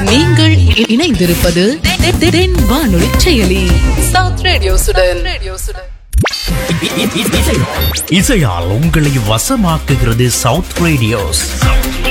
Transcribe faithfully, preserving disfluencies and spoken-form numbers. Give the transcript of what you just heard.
நீங்கள் இணைந்திருப்பது தென் வானொலி செயலி சவுத் ரேடியோசுடன். இசையால் உங்களை வசமாக்குகிறது சவுத் ரேடியோஸ்.